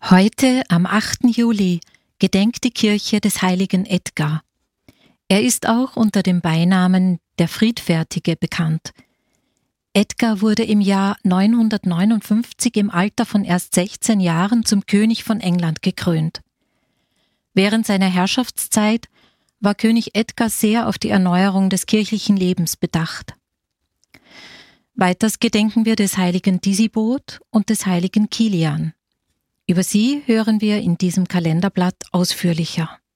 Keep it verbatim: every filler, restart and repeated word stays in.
Heute, am achten Juli, gedenkt die Kirche des heiligen Edgar. Er ist auch unter dem Beinamen der Friedfertige bekannt. Edgar wurde im Jahr neunhundertneunundfünfzig im Alter von erst sechzehn Jahren zum König von England gekrönt. Während seiner Herrschaftszeit war König Edgar sehr auf die Erneuerung des kirchlichen Lebens bedacht. Weiters gedenken wir des heiligen Disibod und des heiligen Kilian. Über sie hören wir in diesem Kalenderblatt ausführlicher.